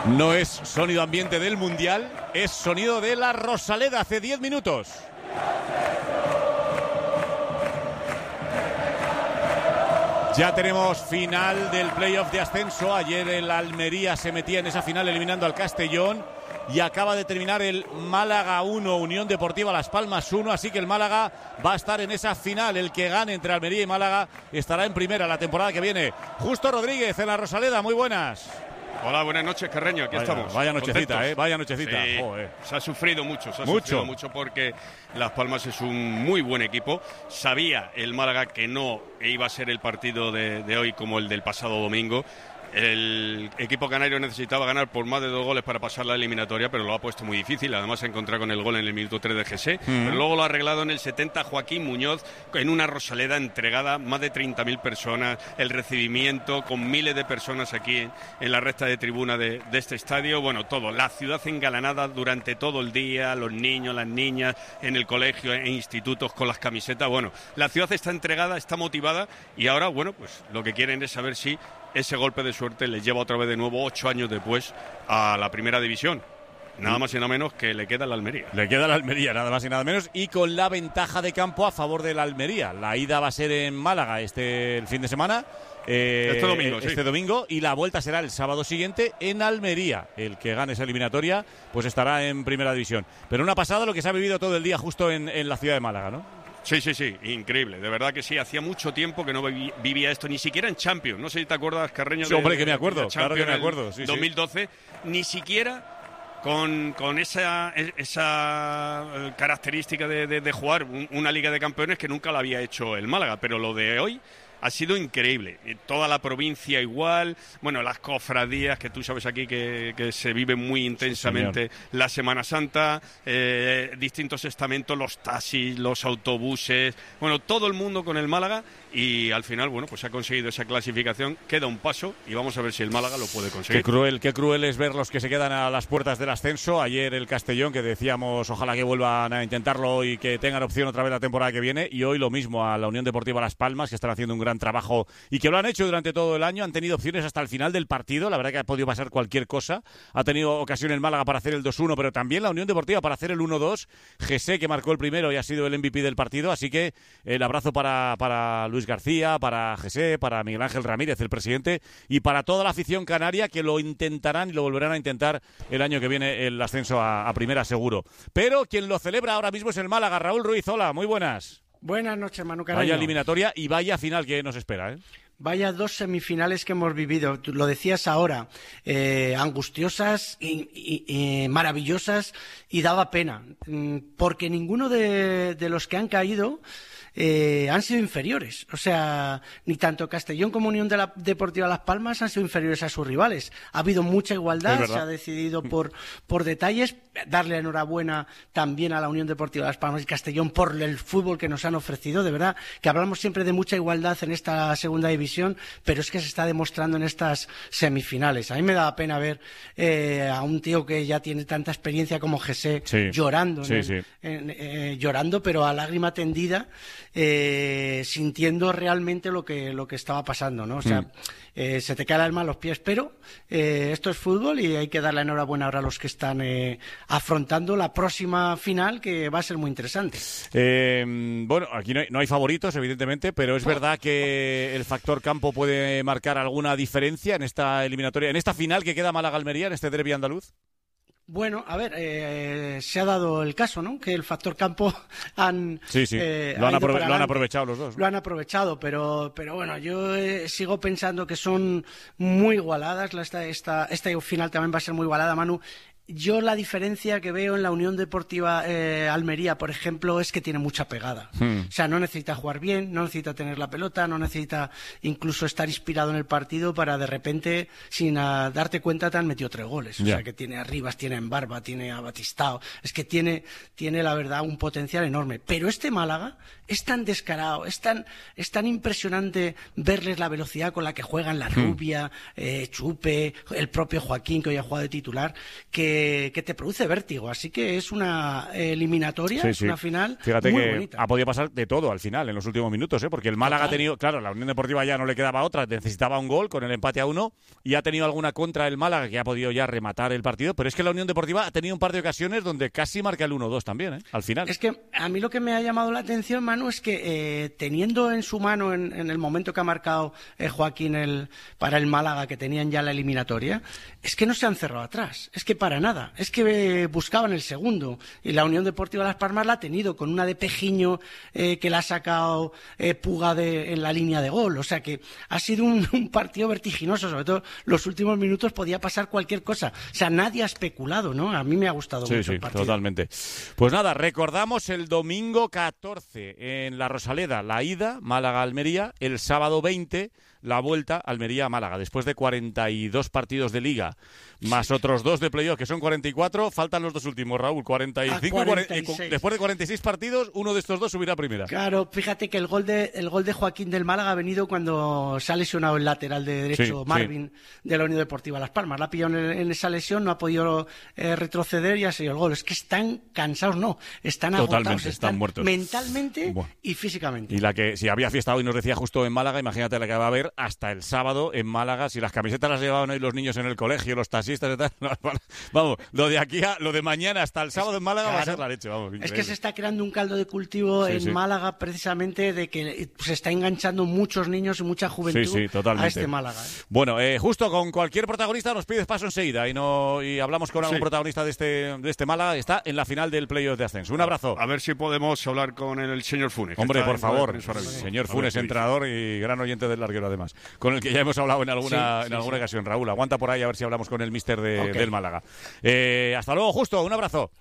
No es sonido ambiente del Mundial, es sonido de la Rosaleda hace 10 minutos. Ya tenemos final del playoff de ascenso. Ayer el Almería se metía en esa final eliminando al Castellón y acaba de terminar el Málaga 1, Unión Deportiva Las Palmas 1, así que el Málaga va a estar en esa final. El que gane entre Almería y Málaga estará en primera la temporada que viene. Justo Rodríguez en la Rosaleda, muy buenas. Hola, buenas noches, Carreño, aquí estamos. Vaya nochecita, contentos. Vaya nochecita. Sí, se ha sufrido mucho, sufrido mucho porque Las Palmas es un muy buen equipo. Sabía el Málaga que no iba a ser el partido de hoy como el del pasado domingo. El equipo canario necesitaba ganar por más de 2 goles para pasar la eliminatoria, pero lo ha puesto muy difícil. Además se ha encontrado con el gol en el minuto 3 de José, pero luego lo ha arreglado en el 70 Joaquín Muñoz, en una Rosaleda entregada, más de 30.000 personas, el recibimiento con miles de personas aquí en la recta de tribuna de este estadio. Bueno, todo, la ciudad engalanada durante todo el día, los niños, las niñas, en el colegio, en institutos con las camisetas. Bueno, la ciudad está entregada, está motivada y ahora, bueno, pues lo que quieren es saber si ese golpe de suerte les lleva otra vez de nuevo 8 años después a la primera división. Nada más y nada menos que le queda la Almería. Le queda la Almería, nada más y nada menos, y con la ventaja de campo a favor de la Almería. La ida va a ser en Málaga el fin de semana. Este domingo, y la vuelta será el sábado siguiente en Almería. El que gane esa eliminatoria pues estará en primera división. Pero una pasada lo que se ha vivido todo el día justo en la ciudad de Málaga, ¿no? Sí, increíble, de verdad que sí, hacía mucho tiempo que no vivía esto, ni siquiera en Champions, no sé si te acuerdas, Carreño. Sí, hombre, que me acuerdo, claro que me acuerdo. Sí, 2012, ni siquiera con esa característica de jugar una Liga de Campeones que nunca la había hecho el Málaga, pero lo de hoy ha sido increíble. Toda la provincia igual, bueno, las cofradías, que tú sabes aquí que se vive muy intensamente, sí, la Semana Santa, distintos estamentos, los taxis, los autobuses, bueno, todo el mundo con el Málaga, y al final, bueno, pues ha conseguido esa clasificación, queda un paso y vamos a ver si el Málaga lo puede conseguir. Qué cruel es ver los que se quedan a las puertas del ascenso. Ayer el Castellón, que decíamos ojalá que vuelvan a intentarlo y que tengan opción otra vez la temporada que viene, y hoy lo mismo a la Unión Deportiva Las Palmas, que están haciendo un gran trabajo y que lo han hecho durante todo el año. Han tenido opciones hasta el final del partido, la verdad que ha podido pasar cualquier cosa. Ha tenido ocasión el Málaga para hacer el 2-1, pero también la Unión Deportiva para hacer el 1-2. José, que marcó el primero y ha sido el MVP del partido, así que el abrazo para Luis García, para José, para Miguel Ángel Ramírez, el presidente, y para toda la afición canaria, que lo intentarán y lo volverán a intentar el año que viene, el ascenso a primera seguro. Pero quien lo celebra ahora mismo es el Málaga. Raúl Ruiz, hola, muy buenas. Buenas noches, Manu Carreño. Vaya eliminatoria y vaya final que nos espera, ¿eh? Vaya 2 semifinales que hemos vivido, tú lo decías ahora, angustiosas y maravillosas, y daba pena, porque ninguno de los que han caído han sido inferiores. O sea, ni tanto Castellón como Unión Deportiva Las Palmas han sido inferiores a sus rivales. Ha habido mucha igualdad, se ha decidido por detalles. Darle enhorabuena también a la Unión Deportiva Las Palmas y Castellón por el fútbol que nos han ofrecido. De verdad que hablamos siempre de mucha igualdad en esta segunda división, pero es que se está demostrando en estas semifinales. A mí me daba pena ver a un tío que ya tiene tanta experiencia como José, llorando, llorando, pero a lágrima tendida, sintiendo realmente lo que estaba pasando, ¿no? O sea, se te cae el alma a los pies, pero esto es fútbol y hay que dar la enhorabuena ahora a los que están afrontando la próxima final, que va a ser muy interesante. Bueno, aquí no hay favoritos, evidentemente, pero es verdad que el factor campo puede marcar alguna diferencia en esta eliminatoria, en esta final que queda Málaga-Almería, en este derbi andaluz. Bueno, a ver, se ha dado el caso, ¿no? Que el factor campo lo han aprovechado los dos, ¿no? Lo han aprovechado, pero bueno, yo sigo pensando que son muy igualadas. Esta final también va a ser muy igualada, Manu. Yo la diferencia que veo en la Unión Deportiva Almería, por ejemplo, es que tiene mucha pegada. O sea, no necesita jugar bien, no necesita tener la pelota, no necesita incluso estar inspirado en el partido para de repente, sin darte cuenta, te han metido 3 goles. O sea, que tiene a Rivas, tiene a Embarba, tiene a Batistao. Es que tiene la verdad un potencial enorme. Pero este Málaga es tan descarado, es tan impresionante verles la velocidad con la que juegan, la Rubia, Chupe, el propio Joaquín, que hoy ha jugado de titular, que que te produce vértigo. Así que es una eliminatoria, es una final. Fíjate muy que bonita. ha podido pasar de todo al final, en los últimos minutos, porque el Málaga ha tenido, claro, la Unión Deportiva ya no le quedaba otra, necesitaba un gol con el empate a 1 y ha tenido alguna contra el Málaga que ha podido ya rematar el partido, pero es que la Unión Deportiva ha tenido un par de ocasiones donde casi marca el 1-2 también, al final. Es que a mí lo que me ha llamado la atención, Manu, es que teniendo en su mano en el momento que ha marcado Joaquín para el Málaga, que tenían ya la eliminatoria, es que no se han cerrado atrás, es que para nada, es que buscaban el segundo y la Unión Deportiva Las Palmas la ha tenido con una de Pejiño que la ha sacado Puga en la línea de gol, o sea que ha sido un partido vertiginoso, sobre todo los últimos minutos podía pasar cualquier cosa, o sea, nadie ha especulado, ¿no? A mí me ha gustado mucho el partido. Totalmente. Pues nada, recordamos el domingo 14 en la Rosaleda, la ida, Málaga-Almería, el sábado 20 la vuelta Almería-Málaga. Después de 42 partidos de Liga, más otros 2 de playoff, que son 44, faltan los 2 últimos, Raúl. 45 después de 46 partidos, uno de estos 2 subirá a primera. Claro, fíjate que el gol de Joaquín del Málaga ha venido cuando se ha lesionado el lateral de derecho Marvin de la Unión Deportiva Las Palmas. La ha pillado en esa lesión, no ha podido retroceder y ha sido el gol. Es que están cansados, están agotados, están muertos mentalmente y físicamente. Y la que, si había fiesta hoy, nos decía justo en Málaga, imagínate la que va a haber hasta el sábado en Málaga, si las camisetas las llevaban hoy los niños en el colegio, los taxistas y tal. Vamos, lo de mañana hasta el sábado en Málaga va a ser la leche, vamos. Increíble. Es que se está creando un caldo de cultivo en Málaga precisamente de que se está enganchando muchos niños y mucha juventud a este Málaga. Bueno, justo con cualquier protagonista nos pides paso enseguida y hablamos con algún protagonista de este Málaga. Está en la final del playoff de ascenso. Un abrazo. A ver si podemos hablar con el señor Funes. Hombre, por favor. Señor Funes, entrenador y gran oyente del larguero además. Con el que ya hemos hablado en alguna ocasión. Raúl, aguanta por ahí a ver si hablamos con el míster del Málaga. Hasta luego, Justo, un abrazo.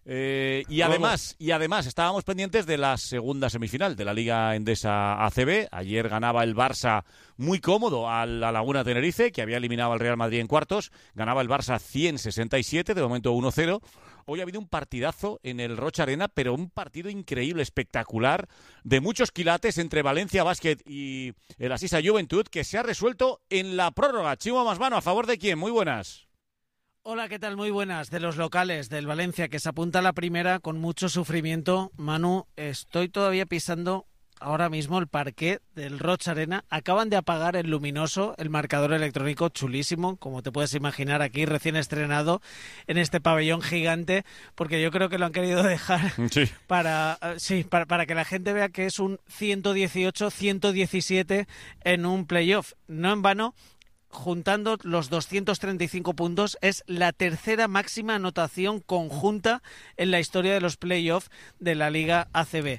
Y además estábamos pendientes de la segunda semifinal de la Liga Endesa ACB. Ayer ganaba el Barça muy cómodo a la Laguna Tenerife, que había eliminado al Real Madrid en cuartos. Ganaba el Barça 167, de momento 1-0. Hoy ha habido un partidazo en el Rocha Arena, pero un partido increíble, espectacular, de muchos quilates entre Valencia Basket y el Asisa Juventud, que se ha resuelto en la prórroga. Chimo Masmano, ¿a favor de quién? Muy buenas. Hola, ¿qué tal? Muy buenas. De los locales, del Valencia, que se apunta a la primera con mucho sufrimiento. Manu, estoy todavía pisando ahora mismo el parqué del Rocha Arena. Acaban de apagar el luminoso, el marcador electrónico chulísimo, como te puedes imaginar aquí, recién estrenado en este pabellón gigante, porque yo creo que lo han querido dejar para que la gente vea que es un 118-117 en un playoff. No en vano, juntando los 235 puntos, es la tercera máxima anotación conjunta en la historia de los playoffs de la Liga ACB.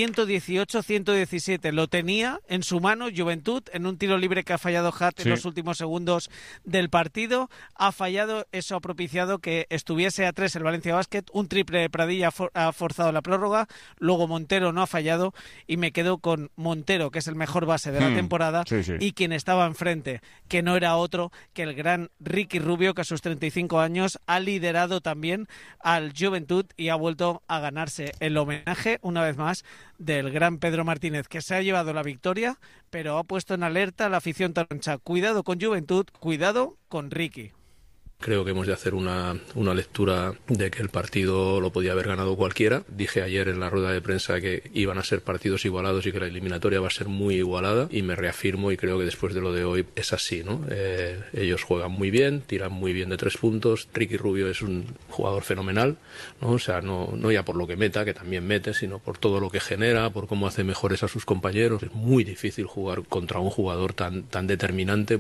118-117. Lo tenía en su mano Juventud en un tiro libre que ha fallado Hat en los últimos segundos del partido. Ha fallado, eso ha propiciado que estuviese a 3 el Valencia Basket. Un triple de Pradilla ha forzado la prórroga. Luego Montero no ha fallado y me quedo con Montero, que es el mejor base de la temporada, y quien estaba enfrente, que no era otro que el gran Ricky Rubio, que a sus 35 años ha liderado también al Juventud y ha vuelto a ganarse el homenaje una vez más del gran Pedro Martínez, que se ha llevado la victoria, pero ha puesto en alerta a la afición taroncha. Cuidado con Juventud, cuidado con Ricky. Creo que hemos de hacer una lectura de que el partido lo podía haber ganado cualquiera. Dije ayer en la rueda de prensa que iban a ser partidos igualados y que la eliminatoria va a ser muy igualada, y me reafirmo y creo que después de lo de hoy es así, ¿no? Ellos juegan muy bien, tiran muy bien de 3 puntos. Ricky Rubio es un jugador fenomenal, ¿no? O sea, no ya por lo que meta, que también mete, sino por todo lo que genera, por cómo hace mejores a sus compañeros. Es muy difícil jugar contra un jugador tan determinante.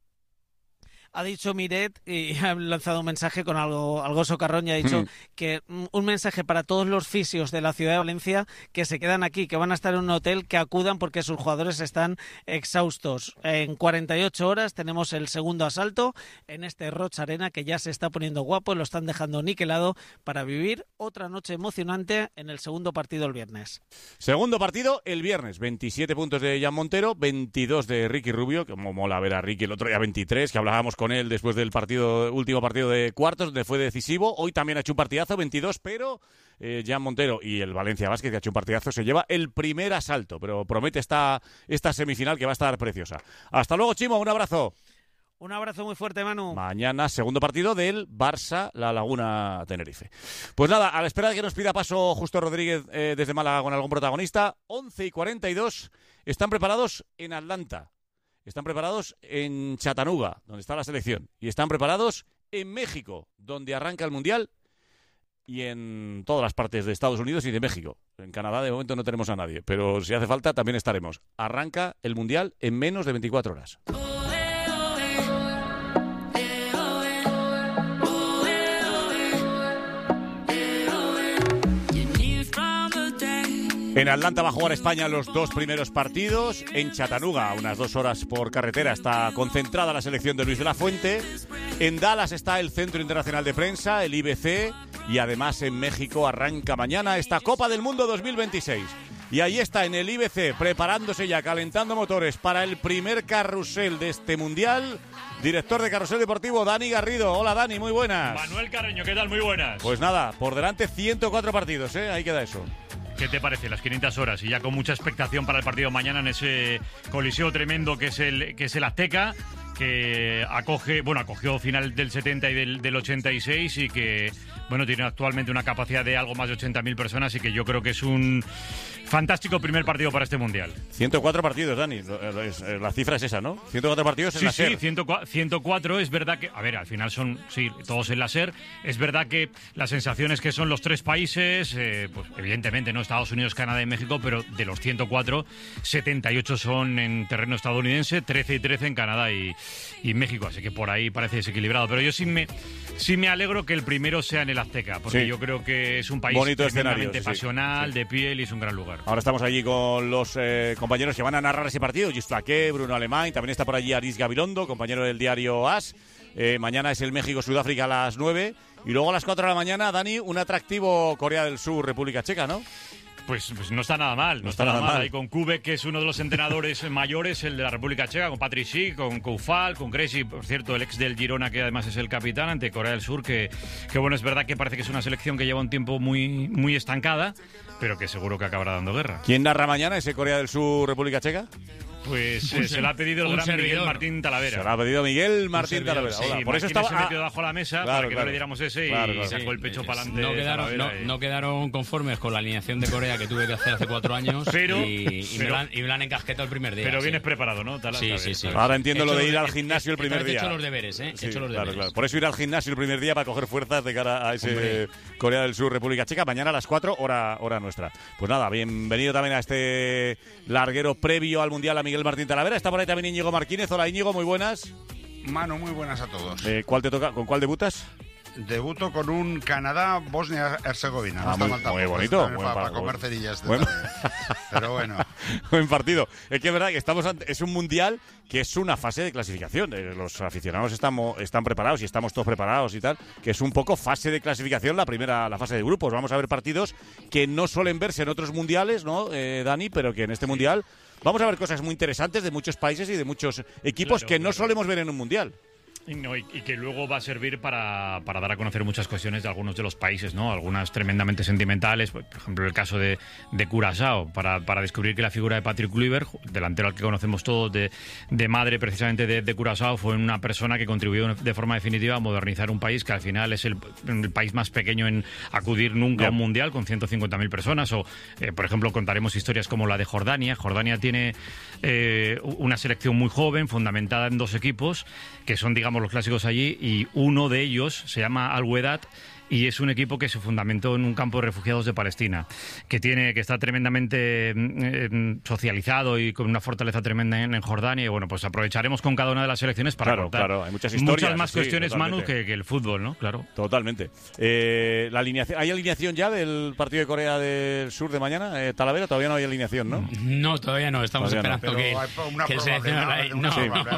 Ha dicho Miret y ha lanzado un mensaje con algo socarrón y ha dicho que un mensaje para todos los fisios de la ciudad de Valencia que se quedan aquí, que van a estar en un hotel, que acudan porque sus jugadores están exhaustos. En 48 horas tenemos el segundo asalto en este Rocha Arena, que ya se está poniendo guapo, lo están dejando niquelado para vivir otra noche emocionante en el segundo partido el viernes. Segundo partido el viernes, 27 puntos de Jan Montero, 22 de Ricky Rubio, que mola ver a Ricky, el otro día 23, que hablábamos con él después del último partido de cuartos, donde fue decisivo. Hoy también ha hecho un partidazo, 22, pero Jan Montero y el Valencia Basket, que ha hecho un partidazo, se lleva el primer asalto, pero promete esta semifinal que va a estar preciosa. Hasta luego, Chimo, un abrazo. Un abrazo muy fuerte, Manu. Mañana, segundo partido del Barça, La Laguna, Tenerife. Pues nada, a la espera de que nos pida paso Justo Rodríguez desde Málaga con algún protagonista, 11:42, están preparados en Atlanta, están preparados en Chattanooga, donde está la selección, y están preparados en México, donde arranca el Mundial, y en todas las partes de Estados Unidos y de México. En Canadá de momento no tenemos a nadie, pero si hace falta también estaremos. Arranca el Mundial en menos de 24 horas. En Atlanta va a jugar España los 2 primeros partidos. En Chattanooga, unas 2 horas por carretera, está concentrada la selección de Luis de la Fuente. En Dallas está el Centro Internacional de Prensa, el IBC. Y además en México arranca mañana esta Copa del Mundo 2026. Y ahí está en el IBC, preparándose ya, calentando motores para el primer carrusel de este Mundial. Director de Carrusel Deportivo, Dani Garrido. Hola, Dani, muy buenas. Manuel Carreño, ¿qué tal? Muy buenas. Pues nada, por delante 104 partidos, ahí queda eso. ¿Qué te parece? Las 500 horas y ya con mucha expectación para el partido mañana en ese coliseo tremendo que es el Azteca, que acogió final del 70 y del 86 y que, tiene actualmente una capacidad de algo más de 80.000 personas y que yo creo que es un fantástico primer partido para este Mundial. 104 partidos, Dani. La cifra es esa, ¿no? 104 partidos en la SER. Sí, 104. Es verdad que, al final son, todos en la SER. Es verdad que las sensaciones que son los 3 países, pues evidentemente, ¿no? Estados Unidos, Canadá y México, pero de los 104, 78 son en terreno estadounidense, 13 y 13 en Canadá y México. Así que por ahí parece desequilibrado. Pero yo sí me alegro que el primero sea en el Azteca, porque yo creo que es un país tremendamente pasional, de piel, y es un gran lugar. Ahora estamos allí con los compañeros que van a narrar ese partido. Gis Flaqué, Bruno Alemán, también está por allí Aris Gabilondo, compañero del diario AS. Mañana es el México-Sudáfrica a las 9. Y luego a las 4 de la mañana, Dani, un atractivo Corea del Sur, República Checa, ¿no? Pues no está nada mal, no está nada mal. Ahí con Kubek, que es uno de los entrenadores mayores, el de la República Checa, con Patrick Schick, con Koufal, con Gresi, por cierto, el ex del Girona, que además es el capitán ante Corea del Sur, que es verdad que parece que es una selección que lleva un tiempo muy, muy estancada, pero que seguro que acabará dando guerra. ¿Quién narra mañana ese Corea del Sur, República Checa? Pues se lo ha pedido el gran servidor. Miguel Martín Talavera. Se lo ha pedido Miguel Martín Talavera. Hola, por eso estaba se metió debajo de la mesa para que no le diéramos ese y sacó el pecho para adelante. No quedaron conformes con la alineación de Corea que tuve que hacer hace 4 años y me la han encasquetado el primer día. Pero vienes preparado, ¿no? Sí. Ahora entiendo lo de ir al gimnasio el primer día. He hecho los deberes, Claro. Por eso ir al gimnasio el primer día para coger fuerzas de cara a ese Corea del Sur, República Checa. Mañana a las 4, hora nuestra. Pues nada, bienvenido también a este larguero previo al Mundial a Miguel Martín Talavera. Está por ahí también Íñigo Marquínez. Hola, Íñigo, muy buenas. Manu, muy buenas a todos. ¿Cuál te toca? ¿Con cuál debutas? Debuto con un Canadá-Bosnia-Herzegovina. No está mal tampoco. Muy bonito. Para comer cerillas. Pero bueno. Buen partido. Es que es verdad que es un mundial que es una fase de clasificación. Los aficionados están preparados y estamos todos preparados y tal. Que es un poco fase de clasificación, la fase de grupos. Vamos a ver partidos que no suelen verse en otros mundiales, ¿no, Dani? Pero que en este mundial vamos a ver cosas muy interesantes de muchos países y de muchos equipos que no solemos ver en un mundial. Y que luego va a servir para dar a conocer muchas cuestiones de algunos de los países, ¿no? Algunas tremendamente sentimentales, por ejemplo el caso de Curazao, para descubrir que la figura de Patrick Kluivert, delantero al que conocemos todos, de madre precisamente de Curazao, fue una persona que contribuyó de forma definitiva a modernizar un país que al final es el país más pequeño en acudir nunca a un mundial, con 150.000 personas. O, por ejemplo, contaremos historias como la de Jordania. Jordania tiene una selección muy joven, fundamentada en 2 equipos, que son, digamos, los clásicos allí, y uno de ellos se llama Al-Wedat y es un equipo que se fundamentó en un campo de refugiados de Palestina, que está tremendamente socializado y con una fortaleza tremenda en Jordania. Y bueno, pues aprovecharemos con cada una de las selecciones para contar hay muchas historias, muchas más cuestiones, totalmente. Manu, que el fútbol, ¿no? Claro. Totalmente. La alineación, ¿hay alineación ya del partido de Corea del Sur de mañana? Talavera, todavía no hay alineación, ¿no? No, todavía no. Estamos esperando que el seleccionador...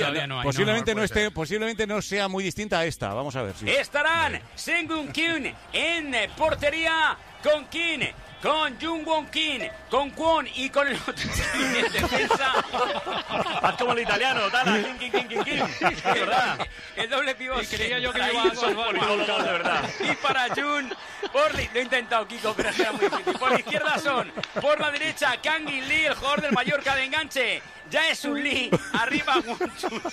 Posiblemente no sea muy distinta a esta. Vamos a ver. Estarán Sengun Kyun en portería, con Kim, con Jung-Won Kim, con Kwon y con el otro en defensa. Haz como el italiano, Tala, Kim. El doble pivote. Creía yo que me iba a salvar. De verdad. Y para Jun, lo he intentado, Kiko, pero será muy difícil. Por la izquierda son, por la derecha, Kang In Lee, el jugador del Mallorca de enganche. Jae-Sun Lee, arriba Won-Chun.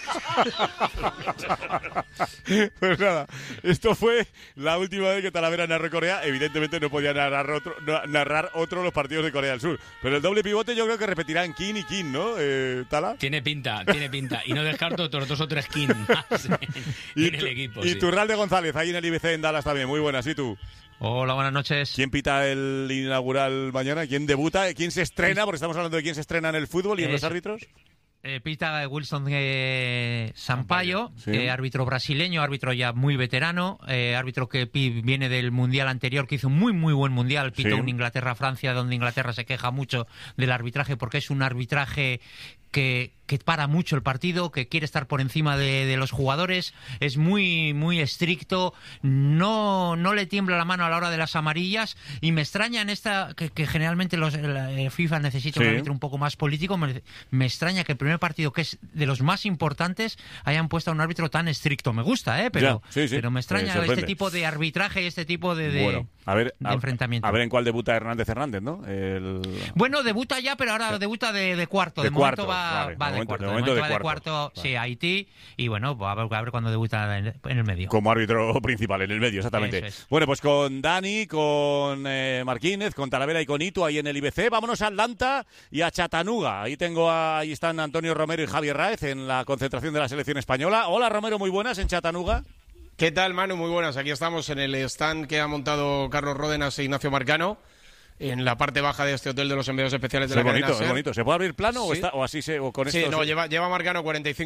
Pues nada, esto fue la última vez que Talavera narró Corea. Evidentemente no podía narrar otro los partidos de Corea del Sur. Pero el doble pivote yo creo que repetirán Kim y Kim, ¿no, Tala? Tiene pinta. Y no descarto otros 2 o 3 Kim en el equipo. Y Turralde González, ahí en el IBC en Dallas también. Muy buenas, ¿y tú? Hola, buenas noches. ¿Quién pita el inaugural mañana? ¿Quién debuta? ¿Quién se estrena? Porque estamos hablando de quién se estrena en el fútbol y en los árbitros. Pita Wilson Sampaio, sí. Árbitro brasileño, árbitro ya muy veterano, árbitro que viene del Mundial anterior, que hizo un muy buen Mundial, pitó un Inglaterra-Francia, donde Inglaterra se queja mucho del arbitraje porque es un arbitraje que para mucho el partido, que quiere estar por encima de los jugadores, es muy estricto, no le tiembla la mano a la hora de las amarillas, y me extraña en esta que generalmente la FIFA necesita un árbitro un poco más político. Me extraña que el primer partido, que es de los más importantes, hayan puesto a un árbitro tan estricto. Me gusta, pero me extraña este tipo de arbitraje y este tipo de enfrentamiento. A ver en cuál debuta Hernández, ¿no? Bueno, debuta ya, pero ahora debuta de cuarto. De momento va de cuarto, sí, Haití, y bueno, a ver cuándo debuta en el medio. Como árbitro principal, en el medio, exactamente. Bueno, pues con Dani, con Marquínez, con Talavera y con Itu ahí en el IBC. Vámonos a Atlanta y a Chattanooga. Ahí están Antonio Romero y Javier Raez en la concentración de la selección española. Hola, Romero, muy buenas en Chattanooga. ¿Qué tal, Manu? Muy buenas. Aquí estamos en el stand que ha montado Carlos Ródenas e Ignacio Marcano, en la parte baja de este hotel de los enviados especiales de la cadena SER. Es bonito. ¿Se puede abrir plano o así o con esto? Sí, no, lleva Marcano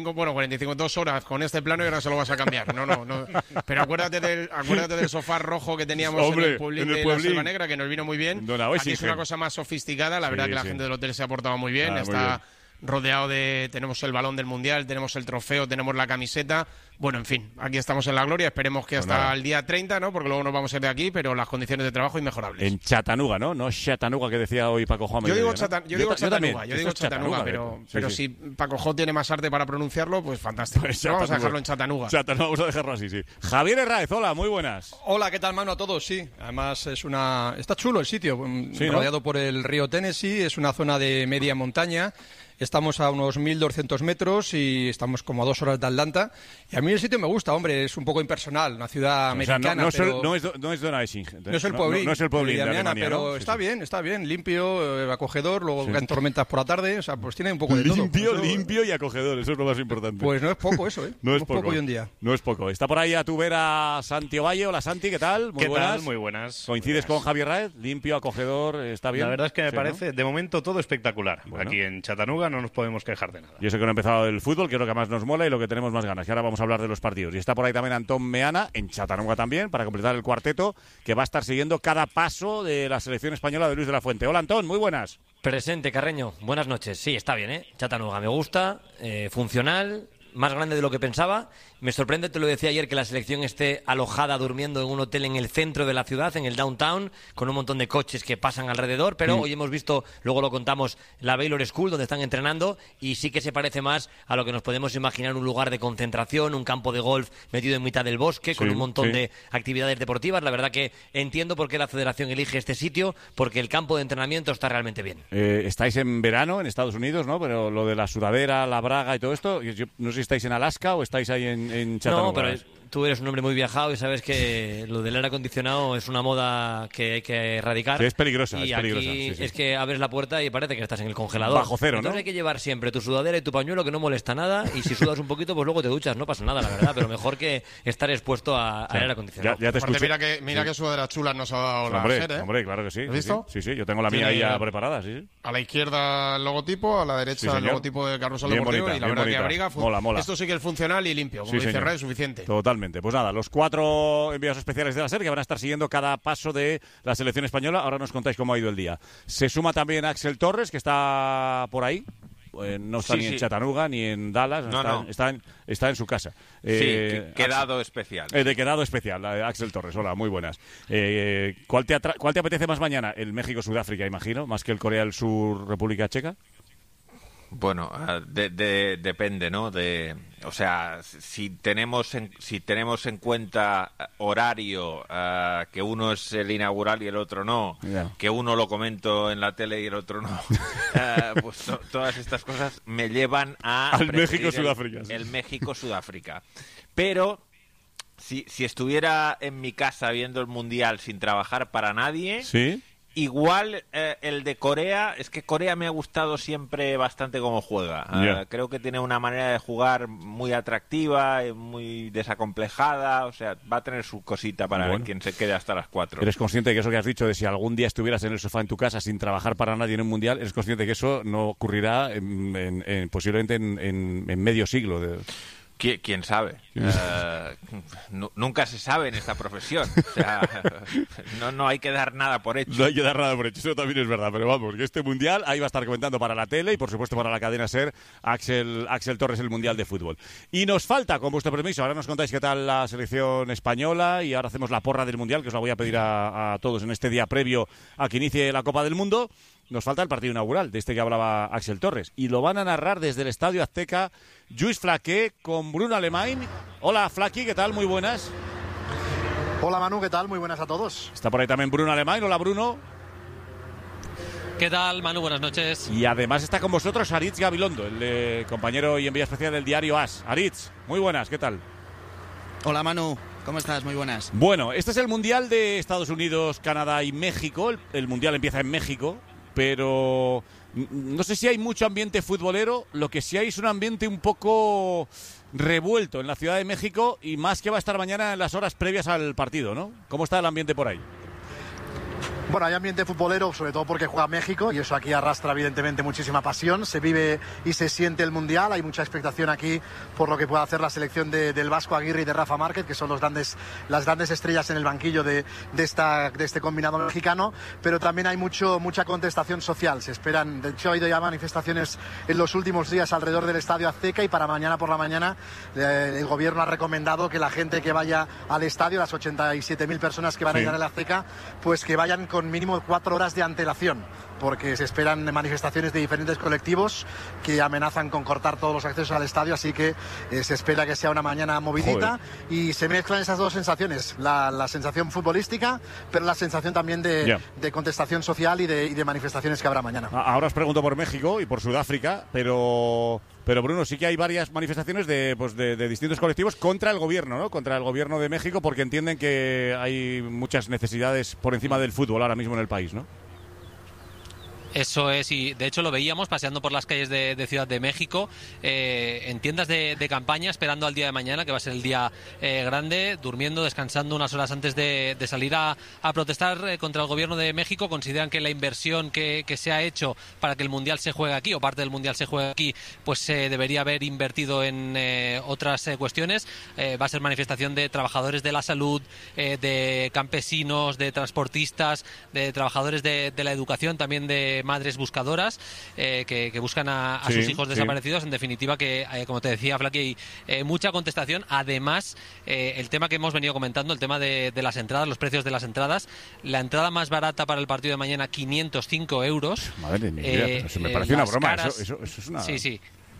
2 horas con este plano y ahora se lo vas a cambiar. No. Pero acuérdate del sofá rojo que teníamos en el Pueblín de la Selva Negra, que nos vino muy bien. Aquí es una cosa más sofisticada. La verdad que la gente del hotel se ha portado muy bien. Está rodeado tenemos el balón del Mundial, tenemos el trofeo, tenemos la camiseta. Bueno, en fin, aquí estamos en la gloria. Esperemos que hasta el día 30, ¿no? Porque luego nos vamos a ir de aquí, pero las condiciones de trabajo inmejorables. En Chattanooga, ¿no? No Chattanooga, que decía hoy Paco Juan. Yo digo Chattanooga, pero si Paco J tiene más arte para pronunciarlo, pues fantástico. Pues vamos a dejarlo en Chattanooga. Vamos a dejarlo así, sí. Javier Herráez, hola, muy buenas. Hola, ¿qué tal, mano, a todos? Sí, además está chulo el sitio, rodeado por el río Tennessee, es una zona de media montaña. Estamos a unos 1.200 metros y estamos como a 2 horas de Atlanta. Y a mí el sitio me gusta, hombre, es un poco impersonal, una ciudad americana. No es Donaueschingen. No es el Pueblín. No es el Pueblín de Alemania, pero ¿no? está bien, limpio, acogedor, luego caen tormentas por la tarde, o sea, pues tiene un poco de todo. Limpio y acogedor, eso es lo más importante. Pues no es poco eso, No es poco hoy en día. No es poco. Está por ahí a tu vera Santi Ovalle. Hola, Santi, ¿qué tal? Muy buenas. Muy buenas. ¿Coincides con Javier Raez? Limpio, acogedor, ¿está bien? La verdad es que me parece, de momento, todo espectacular. Bueno. Aquí en Chattanooga no nos podemos quejar de nada. Y eso que no ha empezado el fútbol, que es lo que más nos mola y lo que tenemos más ganas. Y ahora vamos a hablar de los partidos. Y está por ahí también Antón Meana, en Chattanooga también, para completar el cuarteto, que va a estar siguiendo cada paso de la selección española de Luis de la Fuente. Hola, Antón, muy buenas. Presente, Carreño. Buenas noches. Sí, está bien, Chattanooga me gusta, funcional, más grande de lo que pensaba. Me sorprende, te lo decía ayer, que la selección esté alojada durmiendo en un hotel en el centro de la ciudad, en el downtown, con un montón de coches que pasan alrededor, pero hoy hemos visto, luego lo contamos, la Baylor School, donde están entrenando, y sí que se parece más a lo que nos podemos imaginar, un lugar de concentración, un campo de golf metido en mitad del bosque, con un montón de actividades deportivas. La verdad que entiendo por qué la federación elige este sitio, porque el campo de entrenamiento está realmente bien. Estáis en verano en Estados Unidos, ¿no? Pero lo de la sudadera, la braga y todo esto, yo no sé si estáis en Alaska o estáis ahí en Chattanooga. No, pero tú eres un hombre muy viajado y sabes que lo del aire acondicionado es una moda que hay que erradicar. Sí, es peligrosa, y es peligrosa. Aquí es que abres la puerta y parece que estás en el congelador. Bajo cero, Entonces ¿no? hay que llevar siempre tu sudadera y tu pañuelo, que no molesta nada, y si sudas un poquito, pues luego te duchas, no pasa nada, la verdad, pero mejor que estar expuesto al aire acondicionado. Ya te escucho. Mira que sudaderas chulas nos ha dado la SER, ¿eh? Hombre, claro que sí. ¿Has visto? Sí, yo tengo la mía ahí ya preparada, sí. A la izquierda el logotipo, a la derecha el logotipo de Carlos Aldo Deportivo, y la verdad que abriga. Mola. Esto sí que es funcional y limpio, como dice Ray, es suficiente. Totalmente. Pues nada, los 4 enviados especiales de la SER que van a estar siguiendo cada paso de la selección española. Ahora nos contáis cómo ha ido el día. Se suma también Axel Torres, que está por ahí. no está ni en Chattanooga ni en Dallas, está en su casa. Quedado especial. De quedado especial, Axel Torres, hola, muy buenas. ¿Cuál te apetece más mañana? El México-Sudáfrica, imagino, más que el Corea del Sur, República Checa. Bueno, depende, ¿no? O sea, si tenemos en cuenta horario, que uno es el inaugural y el otro no, que uno lo comento en la tele y el otro no, pues todas estas cosas me llevan al México-Sudáfrica. El México-Sudáfrica. Pero si estuviera en mi casa viendo el Mundial sin trabajar para nadie... ¿Sí? Igual el de Corea, es que Corea me ha gustado siempre bastante cómo juega. Creo que tiene una manera de jugar muy atractiva, muy desacomplejada, o sea, va a tener su cosita para quien se quede hasta las 4. ¿Eres consciente de que eso que has dicho, de si algún día estuvieras en el sofá en tu casa sin trabajar para nadie en un mundial, eres consciente de que eso no ocurrirá posiblemente en medio siglo? ¿Quién sabe? Nunca se sabe en esta profesión. O sea, no hay que dar nada por hecho. No hay que dar nada por hecho, eso también es verdad. Pero vamos, que este Mundial ahí va a estar comentando para la tele y por supuesto para la cadena SER Axel Torres, el Mundial de Fútbol. Y nos falta, con vuestro permiso, ahora nos contáis qué tal la selección española y ahora hacemos la porra del Mundial, que os la voy a pedir a todos en este día previo a que inicie la Copa del Mundo. Nos falta el partido inaugural, de este que hablaba Axel Torres. Y lo van a narrar desde el Estadio Azteca Lluís Flaqué con Bruno Alemany. Hola, Flaqui, ¿qué tal? Muy buenas. Hola, Manu, ¿qué tal? Muy buenas a todos. Está por ahí también Bruno Alemany. Hola, Bruno. ¿Qué tal, Manu? Buenas noches. Y además está con vosotros Aritz Gabilondo, el compañero y enviado especial del diario AS. Aritz, muy buenas, ¿qué tal? Hola, Manu. ¿Cómo estás? Muy buenas. Bueno, este es el Mundial de Estados Unidos, Canadá y México. El Mundial empieza en México, pero no sé si hay mucho ambiente futbolero. Lo que sí hay es un ambiente un poco revuelto en la Ciudad de México y más que va a estar mañana en las horas previas al partido, ¿no? ¿Cómo está el ambiente por ahí? Bueno, hay ambiente futbolero, sobre todo porque juega México y eso aquí arrastra evidentemente muchísima pasión. Se vive y se siente el Mundial. Hay mucha expectación aquí por lo que pueda hacer la selección del Vasco Aguirre y de Rafa Márquez, que son las grandes estrellas en el banquillo de este combinado mexicano. Pero también hay mucha contestación social. Se esperan, de hecho ha habido ya manifestaciones en los últimos días alrededor del Estadio Azteca y para mañana por la mañana el gobierno ha recomendado que la gente que vaya al estadio, las 87.000 personas que van a ir al Azteca, pues que vayan con mínimo 4 horas de antelación, porque se esperan manifestaciones de diferentes colectivos que amenazan con cortar todos los accesos al estadio, así que se espera que sea una mañana movidita. Y se mezclan esas dos sensaciones, la sensación futbolística, pero la sensación también de contestación social y de manifestaciones que habrá mañana. Ahora os pregunto por México y por Sudáfrica, pero Bruno, sí que hay varias manifestaciones de distintos colectivos contra el gobierno, ¿no? Contra el gobierno de México, porque entienden que hay muchas necesidades por encima del fútbol ahora mismo en el país, ¿no? Eso es, y de hecho lo veíamos paseando por las calles de Ciudad de México, en tiendas de campaña, esperando al día de mañana, que va a ser el día grande, durmiendo, descansando unas horas antes de salir a protestar contra el gobierno de México. Consideran que la inversión que se ha hecho para que el Mundial se juegue aquí, o parte del Mundial se juegue aquí, pues se debería haber invertido en otras cuestiones. Va a ser manifestación de trabajadores de la salud, de campesinos, de transportistas, de trabajadores de la educación, también de madres buscadoras que buscan a sus hijos desaparecidos. En definitiva, que como te decía, Flaky, hay mucha contestación. Además, el tema que hemos venido comentando, el tema de las entradas, los precios de las entradas. La entrada más barata para el partido de mañana, 505 euros. Madre mía, eso me parece una broma. Eso es una... Sí.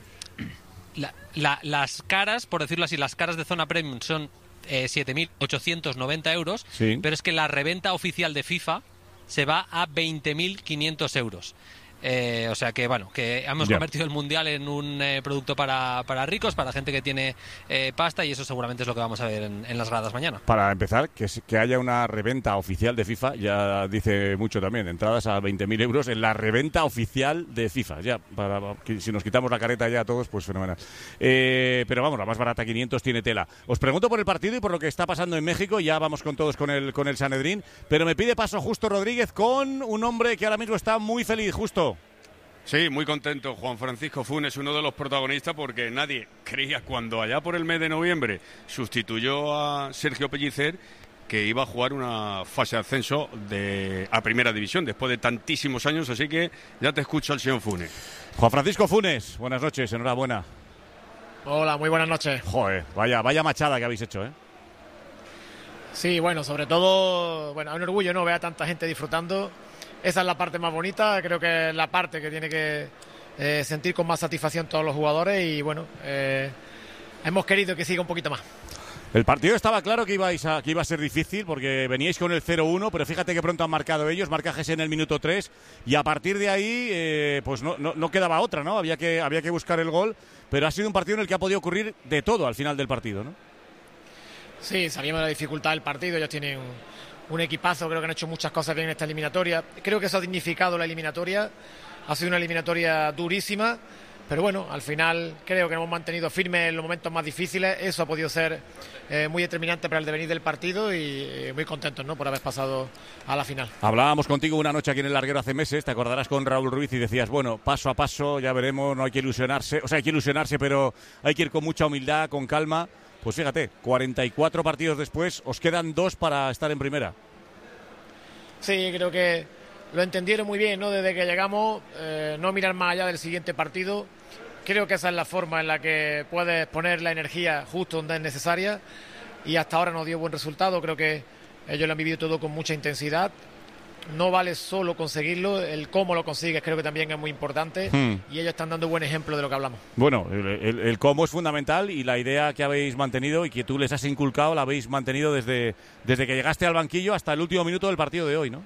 Las caras, por decirlo así, las caras de zona premium son 7.890 euros, pero es que la reventa oficial de FIFA se va a 20.500 euros. O sea que, bueno, que hemos convertido el Mundial en un producto para ricos, para gente que tiene pasta, y eso seguramente es lo que vamos a ver en las gradas mañana. Para empezar, que haya una reventa oficial de FIFA ya dice mucho también. Entradas a 20.000 euros en la reventa oficial de FIFA. Ya, si nos quitamos la careta ya todos, pues fenomenal. Pero vamos, la más barata, 500, tiene tela. Os pregunto por el partido y por lo que está pasando en México. Ya vamos con todos con el Sanedrín. Pero me pide paso Justo Rodríguez con un hombre que ahora mismo está muy feliz. Justo. Sí, muy contento. Juan Francisco Funes, uno de los protagonistas, porque nadie creía, cuando allá por el mes de noviembre sustituyó a Sergio Pellicer, que iba a jugar una fase de ascenso a Primera División después de tantísimos años, así que ya te escucho el señor Funes. Juan Francisco Funes, buenas noches, enhorabuena. Hola, muy buenas noches. Joder, vaya machada que habéis hecho, ¿eh? Sí, bueno, sobre todo, bueno, es un orgullo, ¿no? Ver a tanta gente disfrutando. Esa es la parte más bonita, creo que es la parte que tiene que sentir con más satisfacción todos los jugadores y, bueno, hemos querido que siga un poquito más. El partido estaba claro que iba a ser difícil porque veníais con el 0-1, pero fíjate que pronto han marcado ellos, marca Gese en el minuto 3 y a partir de ahí pues no quedaba otra, ¿no? Había que buscar el gol, pero ha sido un partido en el que ha podido ocurrir de todo al final del partido, ¿no? Sí, sabíamos de la dificultad del partido, ellos tienen un equipazo, creo que han hecho muchas cosas bien en esta eliminatoria, creo que eso ha dignificado la eliminatoria, ha sido una eliminatoria durísima. Pero bueno, al final creo que nos hemos mantenido firmes en los momentos más difíciles. Eso ha podido ser muy determinante para el devenir del partido y muy contentos, ¿no?, por haber pasado a la final. Hablábamos contigo una noche aquí en el Larguero hace meses, te acordarás, con Raúl Ruiz, y decías, bueno, paso a paso, ya veremos, no hay que ilusionarse. O sea, hay que ilusionarse, pero hay que ir con mucha humildad, con calma. Pues fíjate, 44 partidos después, os quedan 2 para estar en primera. Sí, creo que lo entendieron muy bien, ¿no? Desde que llegamos, no mirar más allá del siguiente partido. Creo que esa es la forma en la que puedes poner la energía justo donde es necesaria y hasta ahora nos dio buen resultado. Creo que ellos lo han vivido todo con mucha intensidad. No vale solo conseguirlo, el cómo lo consigues creo que también es muy importante y ellos están dando buen ejemplo de lo que hablamos. Bueno, el cómo es fundamental y la idea que habéis mantenido y que tú les has inculcado la habéis mantenido desde que llegaste al banquillo hasta el último minuto del partido de hoy, ¿no?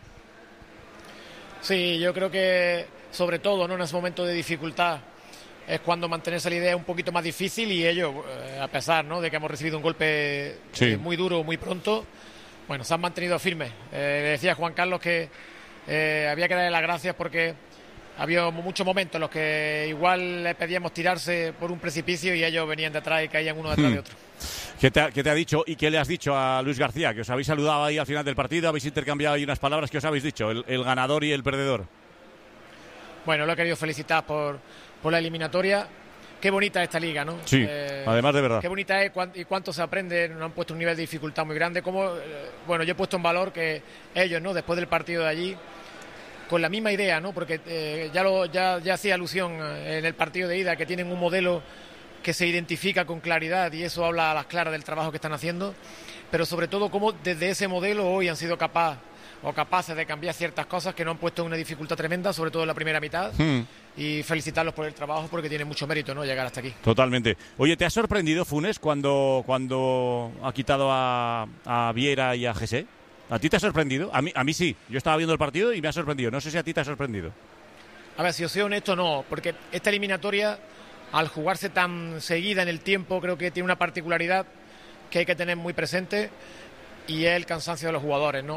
Sí, yo creo que sobre todo, ¿no?, en ese momento de dificultad es cuando mantenerse la idea es un poquito más difícil y ellos, a pesar, ¿no?, de que hemos recibido un golpe muy duro, muy pronto, bueno, se han mantenido firmes. Le decía Juan Carlos que había que darle las gracias porque había muchos momentos en los que igual le pedíamos tirarse por un precipicio y ellos venían detrás y caían uno detrás de otro. ¿Qué te ha dicho y qué le has dicho a Luis García? Que os habéis saludado ahí al final del partido, habéis intercambiado ahí unas palabras. ¿Qué os habéis dicho? El ganador y el perdedor. Bueno, lo he querido felicitar por la eliminatoria. Qué bonita es esta liga, ¿no? Sí, además de verdad. Qué bonita es y cuánto se aprende. Nos han puesto un nivel de dificultad muy grande. Bueno, yo he puesto en valor que ellos, ¿no?, después del partido de allí, con la misma idea, ¿no?, porque ya hacía alusión en el partido de ida que tienen un modelo que se identifica con claridad y eso habla a las claras del trabajo que están haciendo, pero sobre todo cómo desde ese modelo hoy han sido capaces de cambiar ciertas cosas que nos han puesto en una dificultad tremenda, sobre todo en la primera mitad, y felicitarlos por el trabajo porque tiene mucho mérito, ¿no?, llegar hasta aquí. Totalmente. Oye, ¿te ha sorprendido Funes cuando ha quitado a Vieira y a Gese? ¿A ti te ha sorprendido? A mí sí. Yo estaba viendo el partido y me ha sorprendido. No sé si a ti te ha sorprendido. A ver, si os soy honesto, no, porque esta eliminatoria, al jugarse tan seguida en el tiempo, creo que tiene una particularidad que hay que tener muy presente y es el cansancio de los jugadores, ¿no?